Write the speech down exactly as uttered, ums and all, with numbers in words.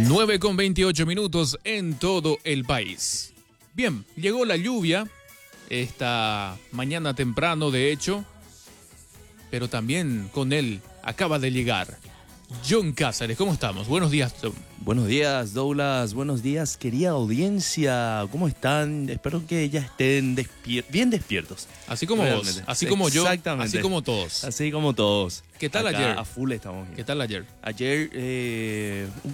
nueve con veintiocho minutos en todo el país. Bien, llegó la lluvia esta mañana temprano, de hecho, pero también con él acaba de llegar John Cáceres. ¿Cómo estamos? Buenos días, John. Buenos días, Douglas. Buenos días, querida audiencia. ¿Cómo están? Espero que ya estén despier- bien despiertos. Así como Realmente. vos, así como yo, Exactamente. así como todos. Así como todos. ¿Qué tal Acá ayer? A full estamos. ¿Qué tal ayer? Ayer, eh, un